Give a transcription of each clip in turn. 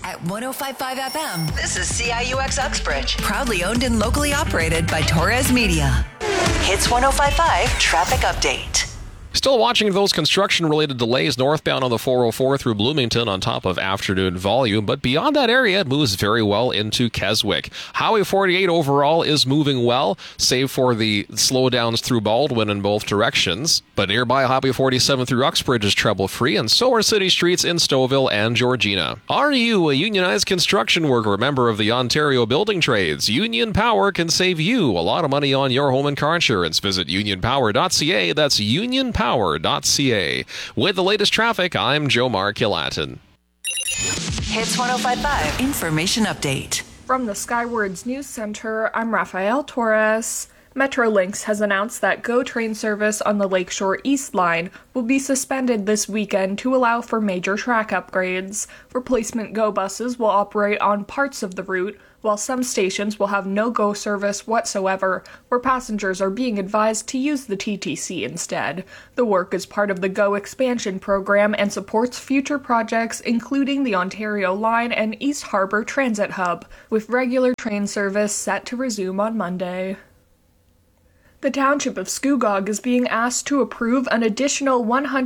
At 105.5 FM, This is CIUX Uxbridge. proudly owned and locally operated by Torres Media. Hits 105.5 traffic update. Still watching those construction-related delays northbound on the 404 through Bloomington on top of afternoon volume, but beyond that area, it moves very well into Keswick. Highway 48 overall is moving well, save for the slowdowns through Baldwin in both directions. But nearby Highway 47 through Uxbridge is trouble-free, and so are city streets in Stouffville and Georgina. Are you a unionized construction worker, member of the Ontario Building Trades? Union Power can save you a lot of money on your home and car insurance. Visit unionpower.ca. That's unionpower.ca. With the latest traffic, I'm Jomar Kilatin. Hits 105.5. Information update. From the Skywards News Center, I'm Rafael Torres. Metrolinx has announced that GO train service on the Lakeshore East Line will be suspended this weekend to allow for major track upgrades. Replacement GO buses will operate on parts of the route, while some stations will have no GO service whatsoever, where passengers are being advised to use the TTC instead. The work is part of the GO expansion program and supports future projects including the Ontario Line and East Harbour Transit Hub, with regular train service set to resume on Monday. The Township of Scugog is being asked to approve an additional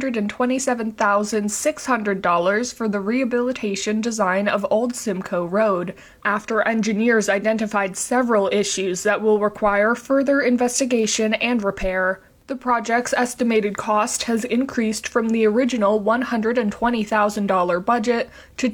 $127,600 for the rehabilitation design of Old Simcoe Road, after engineers identified several issues that will require further investigation and repair. The project's estimated cost has increased from the original $120,000 budget to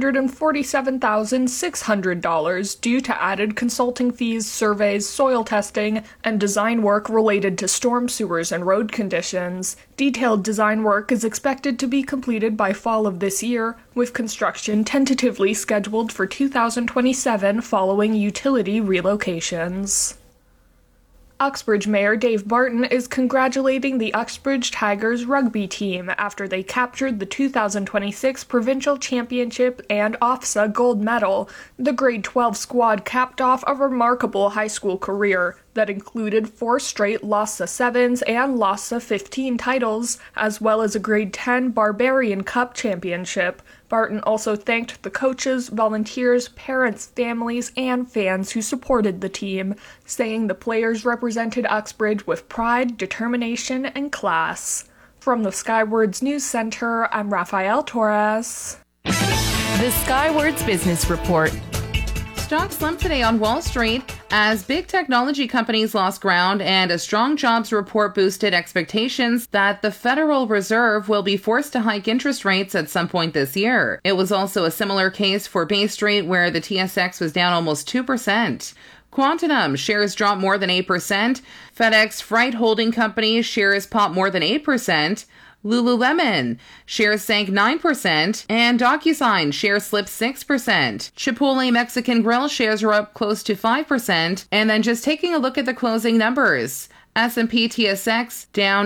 $247,600 due to added consulting fees, surveys, soil testing, and design work related to storm sewers and road conditions. Detailed design work is expected to be completed by fall of this year, with construction tentatively scheduled for 2027 following utility relocations. Uxbridge Mayor Dave Barton is congratulating the Uxbridge Tigers rugby team after they captured the 2026 Provincial Championship and OFSA gold medal. The grade 12 squad capped off a remarkable high school career that included 4 straight LASA 7s and LASA 15 titles, as well as a grade 10 Barbarian Cup championship. Barton also thanked the coaches, volunteers, parents, families, and fans who supported the team, saying the players represented Uxbridge with pride, determination, and class. From the Skywards News Center, I'm Rafael Torres. The Skywards Business Report. Stocks slumped today on Wall Street as big technology companies lost ground and a strong jobs report boosted expectations that the Federal Reserve will be forced to hike interest rates at some point this year. It was also a similar case for Bay Street, where the TSX was down almost 2%. Quantum shares dropped more than 8%. FedEx Freight Holding Company shares popped more than 8%. Lululemon shares sank 9%, and DocuSign shares slipped 6%. Chipotle Mexican Grill shares were up close to 5%, and then just taking a look at the closing numbers. S&P TSX down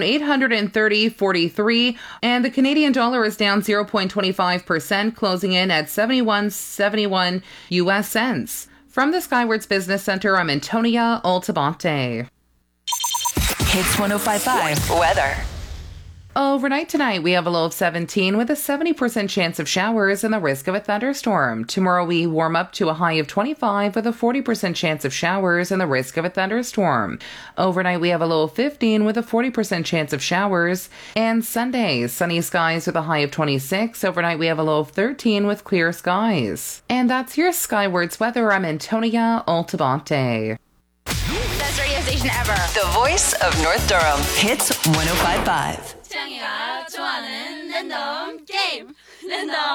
830.43, and the Canadian dollar is down 0.25%, closing in at 71.71 US cents. From the Skywards Business Center, I'm Antonia Altabante. Hits 105.5 Weather. Overnight tonight, we have a low of 17 with a 70% chance of showers and the risk of a thunderstorm. Tomorrow, we warm up to a high of 25 with a 40% chance of showers and the risk of a thunderstorm. Overnight, we have a low of 15 with a 40% chance of showers. And Sunday, sunny skies with a high of 26. Overnight, we have a low of 13 with clear skies. And that's your Skywards weather. I'm Antonia Altabante. Best radio station ever. The voice of North Durham. Hits 105.5. 창이가 좋아하는 랜덤 게임. 랜덤